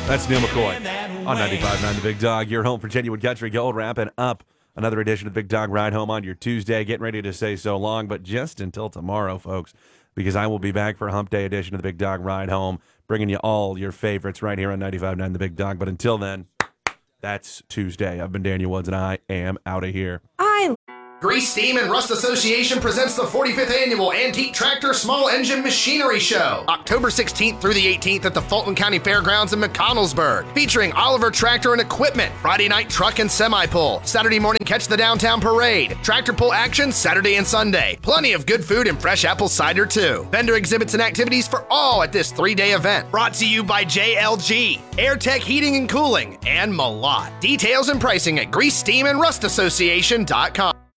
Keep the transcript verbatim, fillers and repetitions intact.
That's Neil McCoy on ninety-five point nine The Big Dog. Your home for genuine country gold, wrapping up another edition of the Big Dog Ride Home on your Tuesday. Getting ready to say so long, but just until tomorrow, folks, because I will be back for a Hump Day edition of the Big Dog Ride Home, bringing you all your favorites right here on ninety-five point nine The Big Dog. But until then, that's Tuesday. I've been Daniel Woods, and I am out of here. I Grease, Steam, and Rust Association presents the forty-fifth Annual Antique Tractor Small Engine Machinery Show, October sixteenth through the eighteenth at the Fulton County Fairgrounds in McConnellsburg, featuring Oliver Tractor and Equipment, Friday night truck and semi-pull, Saturday morning catch the downtown parade, tractor pull action Saturday and Sunday, plenty of good food and fresh apple cider too. Vendor exhibits and activities for all at this three-day event. Brought to you by J L G, AirTech Heating and Cooling, and Malott. Details and pricing at grease steam and rust association dot com.